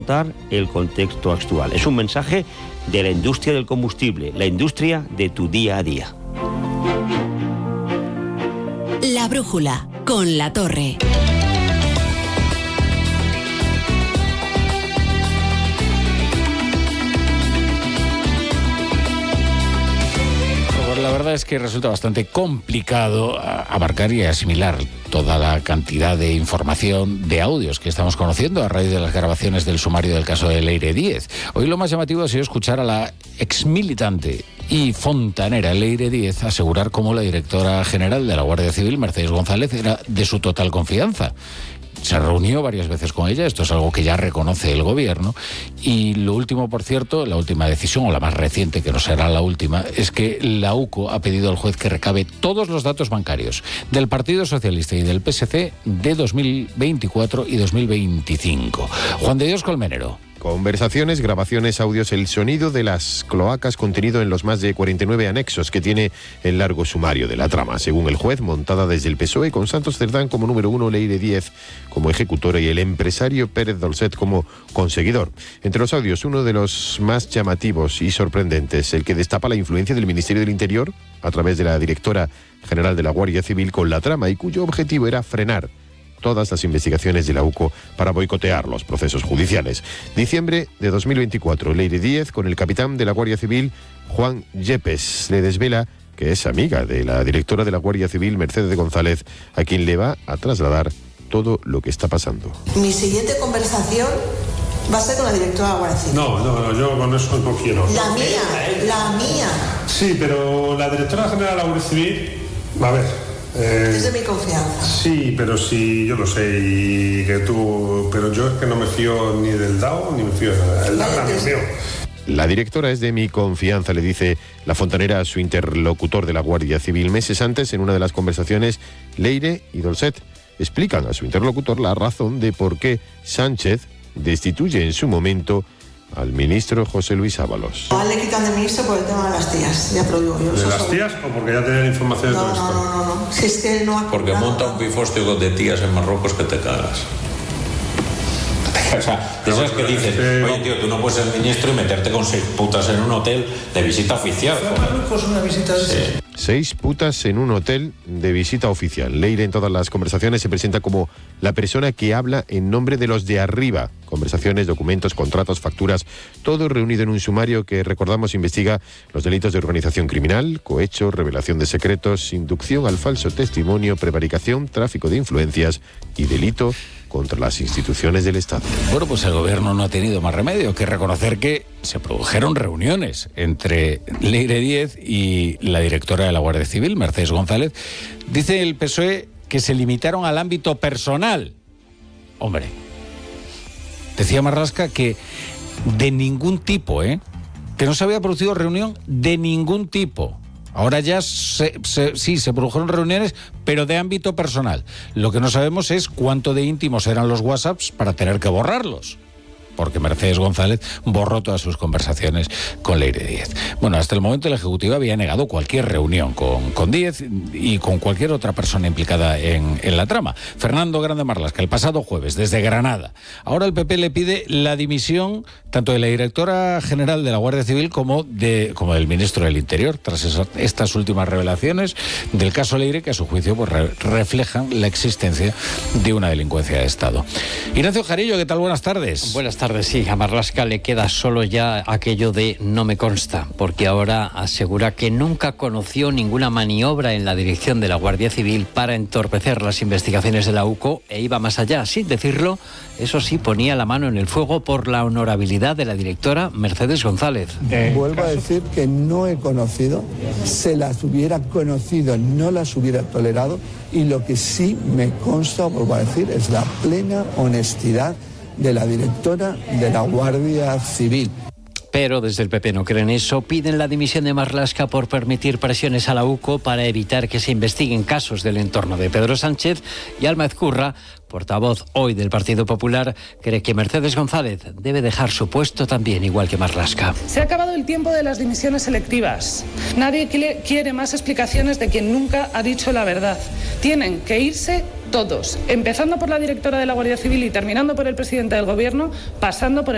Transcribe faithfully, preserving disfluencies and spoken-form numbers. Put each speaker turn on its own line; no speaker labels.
el contexto actual. Es un mensaje de la industria del combustible, la industria de tu día a día.
La brújula con La Torre.
La verdad es que resulta bastante complicado abarcar y asimilar toda la cantidad de información, de audios que estamos conociendo a raíz de las grabaciones del sumario del caso de Leire Díez. Hoy lo más llamativo ha sido escuchar a la exmilitante y fontanera Leire Díez asegurar cómo la directora general de la Guardia Civil, Mercedes González, era de su total confianza. Se reunió varias veces con ella, esto es algo que ya reconoce el gobierno, y lo último, por cierto, la última decisión, o la más reciente, que no será la última, es que la UCO ha pedido al juez que recabe todos los datos bancarios del Partido Socialista y del P S C de dos mil veinticuatro y dos mil veinticinco. Juan de Dios Colmenero.
Conversaciones, grabaciones, audios, el sonido de las cloacas contenido en los más de cuarenta y nueve anexos que tiene el largo sumario de la trama. Según el juez, montada desde el P S O E, con Santos Cerdán como número uno, Leire Díez como ejecutora y el empresario Pérez Dolcet como conseguidor. Entre los audios, uno de los más llamativos y sorprendentes, el que destapa la influencia del Ministerio del Interior a través de la directora general de la Guardia Civil con la trama y cuyo objetivo era frenar todas las investigaciones de la UCO para boicotear los procesos judiciales. Diciembre de dos mil veinticuatro, Leire Díez con el capitán de la Guardia Civil, Juan Yepes, le desvela que es amiga de la directora de la Guardia Civil, Mercedes González, a quien le va a trasladar todo lo que está pasando.
Mi siguiente conversación va a ser con la directora de la Guardia Civil.
No, no, no, yo con eso no quiero.
La mía, la mía.
Sí, pero la directora general de la Guardia Civil, a ver... Eh,
es de mi confianza.
Sí, pero sí, yo lo sé, y que tú... Pero yo es que no me fío ni del D A O, ni me fío de nada. El D A O no me fío.
La directora es de mi confianza, le dice la fontanera a su interlocutor de la Guardia Civil. Meses antes, en una de las conversaciones, Leire y Dolcet explican a su interlocutor la razón de por qué Sánchez destituye en su momento al ministro José Luis Ábalos.
No le quitan de ministro por el tema de las tías, ya te lo digo yo.
¿De las tías o porque ya tenían información de
no,
todo esto?
No, no, no, no. Si es que él no ha
Porque monta un pifostio de tías en Marruecos que te cagas. O sea, de esas que dices, oye tío, tú no puedes ser ministro y meterte con seis putas en un hotel de visita oficial.
¿Fue a Marruecos una visita de
sí.
Seis putas en un hotel de visita oficial. Leire en todas las conversaciones se presenta como la persona que habla en nombre de los de arriba. Conversaciones, documentos, contratos, facturas, todo reunido en un sumario que, recordamos, investiga los delitos de organización criminal, cohecho, revelación de secretos, inducción al falso testimonio, prevaricación, tráfico de influencias y delito contra las instituciones del Estado.
Bueno, pues el gobierno no ha tenido más remedio que reconocer que se produjeron reuniones entre Leire Díez y la directora de la Guardia Civil, Mercedes González. Dice el P S O E que se limitaron al ámbito personal. Hombre, decía Marlaska que de ningún tipo, ¿eh? Que no se había producido reunión de ningún tipo. Ahora ya se, se, sí, se produjeron reuniones, pero de ámbito personal. Lo que no sabemos es cuánto de íntimos eran los WhatsApps para tener que borrarlos, porque Mercedes González borró todas sus conversaciones con Leire Díez. Bueno, hasta el momento el Ejecutivo había negado cualquier reunión con, con Díez y con cualquier otra persona implicada en, en la trama. Fernando Grande Marlaska, el pasado jueves, desde Granada. Ahora el P P le pide la dimisión tanto de la directora general de la Guardia Civil como, de, como del ministro del Interior, tras esa, estas últimas revelaciones del caso Leire, que a su juicio pues, re, reflejan la existencia de una delincuencia de Estado. Ignacio Jarillo, ¿qué tal? Buenas tardes.
Buenas tardes, sí. A Marlaska le queda solo ya aquello de no me consta, porque ahora asegura que nunca conoció ninguna maniobra en la dirección de la Guardia Civil para entorpecer las investigaciones de la UCO e iba más allá. Sin decirlo, eso sí, ponía la mano en el fuego por la honorabilidad de la directora Mercedes González.
Eh, Vuelvo a decir que no he conocido, se las hubiera conocido, no las hubiera tolerado, y lo que sí me consta, vuelvo a decir, es la plena honestidad de la directora de la Guardia Civil.
Pero desde el P P no creen eso, piden la dimisión de Marlaska por permitir presiones a la UCO para evitar que se investiguen casos del entorno de Pedro Sánchez, y Alma Ezcurra, portavoz hoy del Partido Popular, cree que Mercedes González debe dejar su puesto también, igual que Marlaska.
Se ha acabado el tiempo de las dimisiones selectivas. Nadie quiere más explicaciones de quien nunca ha dicho la verdad. Tienen que irse todos, empezando por la directora de la Guardia Civil y terminando por el presidente del Gobierno, pasando por el